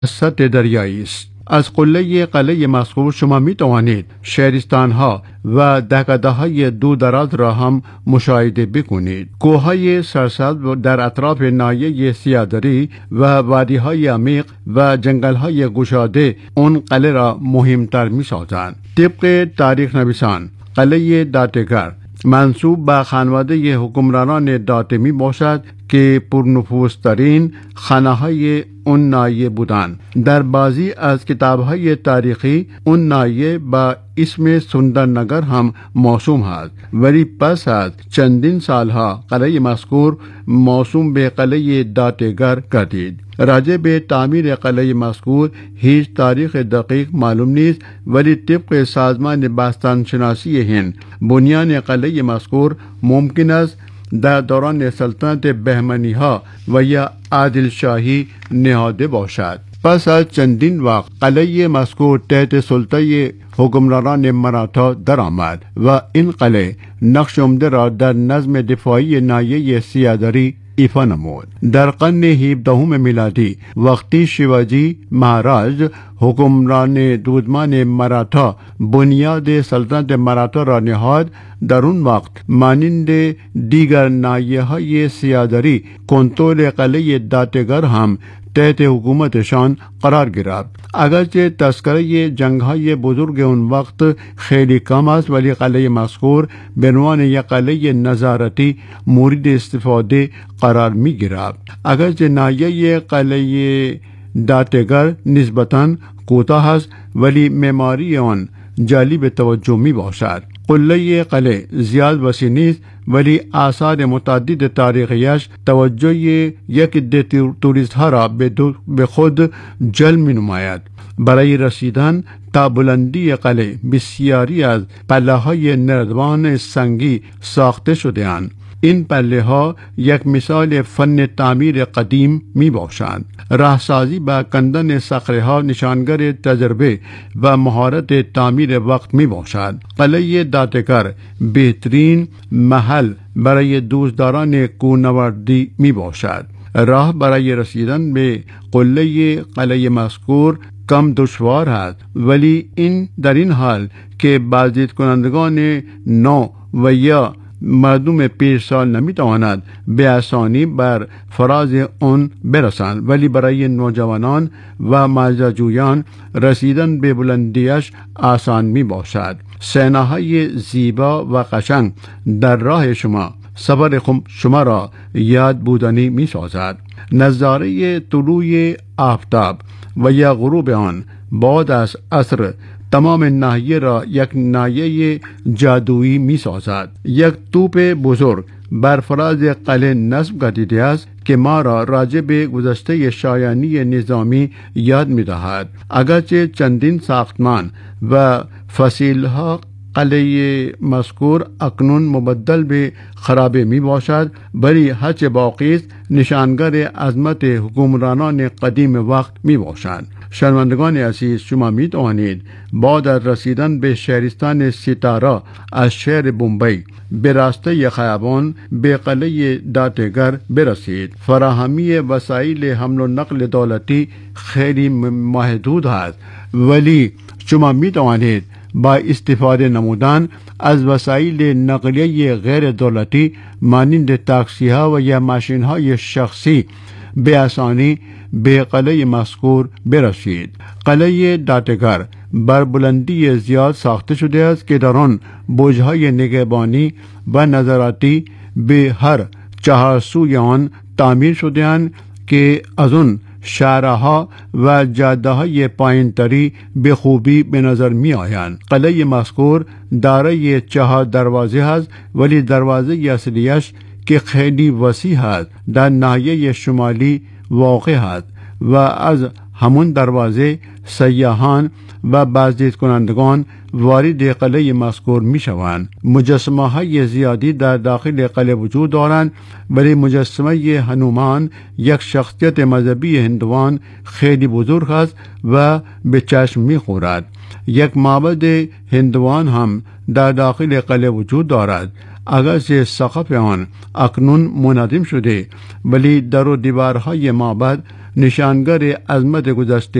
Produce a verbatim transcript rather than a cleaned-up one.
سطح دریایی است. از قله قلعه مذکور شما می توانید شهرستانها و دهکده‌های دور دراز را هم مشاهده بکنید. کوههای سرسبز در اطراف ناحیه سیادری و وادی‌های عمیق و جنگل‌های گشاده اون قلعه را مهمتر می سازند. طبق تاریخ نویسان قلعه داتگر منسوب به خانواده حکمرانان داته می باشد که پرنفوذترین خانه‌های اون ناحیه بودند. در بعضی از کتاب‌های تاریخی اون ناحیه با اسم سندرنگر هم موسوم است، ولی پس از چندین سالها قلعه مذکور موسوم به قلعه داتگر گردید. راجع به تعمیر قلعه مذکور هیچ تاریخ دقیق معلوم نیست، ولی طبق سازمان باستانشناسی هند بنیان قلعه مذکور ممکن است در دوران سلطنت بهمنی ها و یا عادل شاهی نهاده باشد. پس از چندین وقت قلعه مذکور تحت سلطه حکمرانان مراتا درآمد و این قلعه نقش عمده را در نظم دفاعی ناحیه سیادری ایفا نمود. در قرن هفدهم میلادی وقتی شیواجی مهاراج حکمران دودمان مراتا بنیاد سلطنت مراتا را نهاد، در اون وقت مانند دیگر ناحیه های سیادری کنترل قلعه داتگر هم تحت حکومتشان قرار گرفت. اگرچه تذکره جنگ های بزرگ اون وقت خیلی کم است، ولی قلعه مذکور به عنوان یک قلعه نظارتی مورد استفاده قرار می گرفت. اگرچه ناحیه قلعه داتگر نسبتاً کوتاه است، ولی معماری آن جالب توجه می باشد. قله قلعه زیاد وسیع نیست، ولی آثار متعدد تاریخیش توجه یک عده توریست ها را به خود جلب می نماید. برای رسیدن تا بلندی قلعه بسیاری از پله های نردبان سنگی ساخته شده اند. این پله ها یک مثال فن تعمیر قدیم می باشند. راهسازی با کندن صخره ها نشانگر تجربه و مهارت تعمیر وقت می باشد. قلعه داتگر بهترین محل برای دوستداران کوهنوردی می باشد. راه برای رسیدن به قله قلعه مذکور کم دشوار است، ولی این در این حال که بازدید کنندگان نو و یا مردم پیش سال نمی تواند به آسانی بر فراز اون برسند، ولی برای نوجوانان و ماجراجویان رسیدن به بلندیش آسان می باشد. صحنه‌های زیبا و قشنگ در راه شما سفر شما را یاد بودنی می سازد. نظاره طلوع آفتاب و یا غروب آن بعد از عصر تمام ناحیه را یک ناحیه جادویی می سازد. یک توپ بزرگ بر فراز قلعه نصب گردیده است که ما را راجع به گذشته شایانی نظامی یاد می دهد. اگرچه چندین ساختمان و فسیلها قلعه مذکور اکنون مبدل به خرابه می باشد، ولی هرچه باقی است نشانگر عظمت حکمرانان قدیم وقت می باشد. شنوندگان عزیز، شما می توانید بعد از رسیدن به شهرستان ستاره از شهر بمبئی به راسته خیابان به قلعه داتگر برسید. فراهمی وسایل حمل و نقل دولتی خیلی محدود است، ولی شما می توانید با استفاده نمودن از وسایل نقلیه غیر دولتی مانند تاکسی ها و یا ماشین های شخصی به آسانی به قلعه مذکور برسید. قلعه داتگر بر بلندی زیاد ساخته شده است که در آن برج‌های نگهبانی و نظارتی به هر چهار سوی آن تعمیر شده اند که از آن شهرها و جاده های پایینتری به خوبی به نظر می آیند. قلعه مذکور دارای چهار دروازه است، ولی دروازه اصلیش که خیلی وسیع است در ناحیه شمالی واقع است و از همون دروازه سیاحان و بازدید کنندگان وارد قلعه مذکور می شوند. مجسمه های زیادی در داخل قلعه وجود دارند، ولی مجسمه هنومان یک شخصیت مذهبی هندوان خیلی بزرگ است و به چشم می خورد. یک معبد هندوان هم در داخل قلعه وجود دارد. اگرچه سقف آن اکنون منهدم شده، ولی در و دیوارهای معبد نشانگر عظمت گذشته